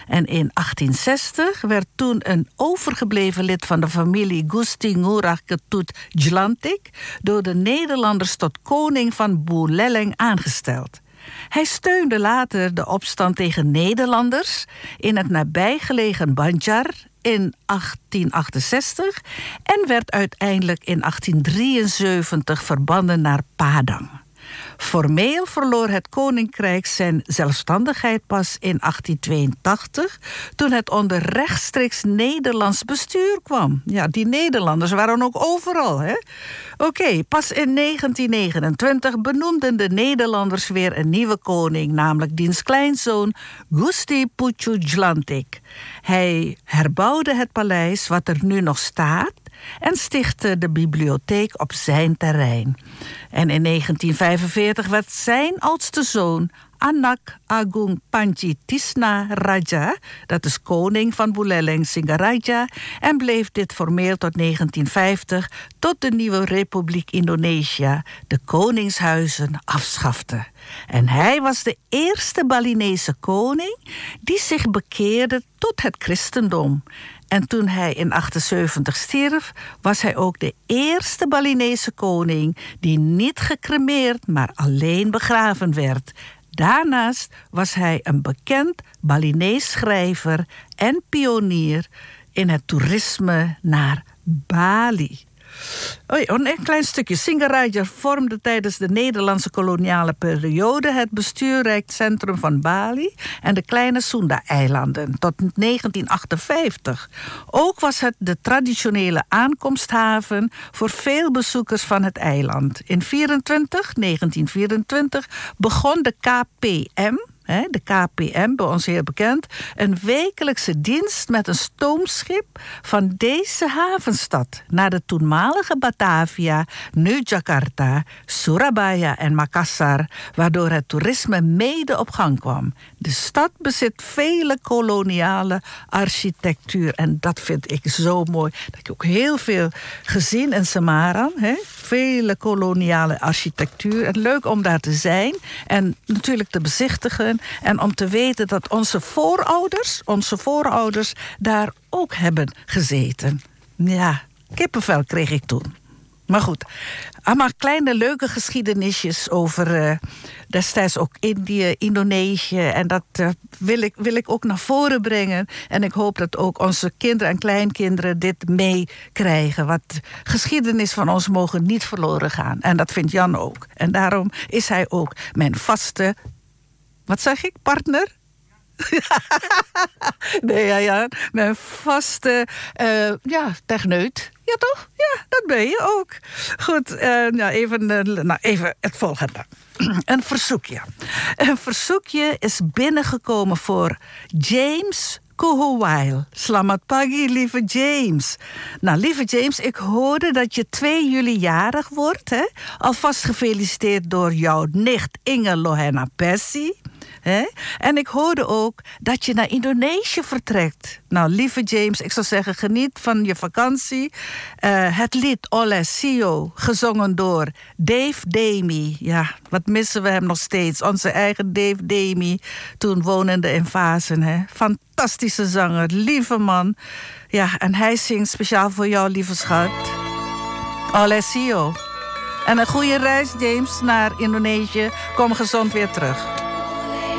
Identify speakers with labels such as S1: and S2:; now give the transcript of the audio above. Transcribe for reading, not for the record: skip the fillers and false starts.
S1: En in 1860 werd toen een overgebleven lid van de familie Gusti Ngurah Ketut Djlantik door de Nederlanders tot koning van Buleleng aangesteld. Hij steunde later de opstand tegen Nederlanders in het nabijgelegen Banjar in 1868 en werd uiteindelijk in 1873 verbannen naar Padang. Formeel verloor het koninkrijk zijn zelfstandigheid pas in 1882... toen het onder rechtstreeks Nederlands bestuur kwam. Ja, die Nederlanders waren ook overal, hè? Oké, pas in 1929 benoemden de Nederlanders weer een nieuwe koning, namelijk diens kleinzoon Gusti Pucu Djlantik. Hij herbouwde het paleis, wat er nu nog staat, en stichtte de bibliotheek op zijn terrein. En in 1945 werd zijn oudste zoon Anak Agung Panji Tisna Raja, dat is koning van Buleleng Singaraja, en bleef dit formeel tot 1950, tot de nieuwe Republiek Indonesië de koningshuizen afschafte. En hij was de eerste Balinese koning die zich bekeerde tot het christendom. En toen hij in 78 stierf, was hij ook de eerste Balinese koning die niet gecremeerd, maar alleen begraven werd. Daarnaast was hij een bekend Balinees schrijver en pionier in het toerisme naar Bali. Een klein stukje. Singaraja vormde tijdens de Nederlandse koloniale periode het bestuurrijk centrum van Bali en de kleine Sunda-eilanden tot 1958. Ook was het de traditionele aankomsthaven voor veel bezoekers van het eiland. In 1924 begon de KPM, de KPM, bij ons heel bekend, een wekelijkse dienst met een stoomschip van deze havenstad naar de toenmalige Batavia, nu Jakarta, Surabaya en Makassar, waardoor het toerisme mede op gang kwam. De stad bezit vele koloniale architectuur en dat vind ik zo mooi. Dat heb ik ook heel veel gezien in Semarang, vele koloniale architectuur. En leuk om daar te zijn en natuurlijk te bezichtigen en om te weten dat onze voorouders daar ook hebben gezeten. Ja, kippenvel kreeg ik toen. Maar goed, allemaal kleine leuke geschiedenisjes over destijds ook Indië, Indonesië. En dat wil ik ook naar voren brengen. En ik hoop dat ook onze kinderen en kleinkinderen dit meekrijgen. Want geschiedenis van ons mogen niet verloren gaan. En dat vindt Jan ook. En daarom is hij ook mijn vaste, wat zeg ik, partner? Nee, ja, mijn vaste techneut. Ja, toch? Ja, dat ben je ook. Goed, even het volgende. Een verzoekje. Een verzoekje is binnengekomen voor James Kuhuwail. Selamat pagi, lieve James. Nou, lieve James, ik hoorde dat je 2 juli jarig wordt. Hè? Alvast gefeliciteerd door jouw nicht Inge Lohena Pessi. En ik hoorde ook dat je naar Indonesië vertrekt. Nou, lieve James, ik zou zeggen, geniet van je vakantie. Het lied Oleh Sio, gezongen door Dave Demi. Ja, wat missen we hem nog steeds. Onze eigen Dave Demi, toen wonende in Vazen. Fantastische zanger, lieve man. Ja, en hij zingt speciaal voor jou, lieve schat. Oleh Sio. En een goede reis, James, naar Indonesië. Kom gezond weer terug.